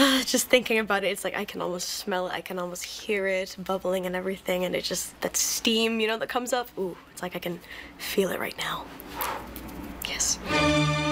Just thinking about it, it's like I can almost smell it, I can almost hear it bubbling and everything, and it just, that steam, that comes up, ooh, it's like I can feel it right now. Yes.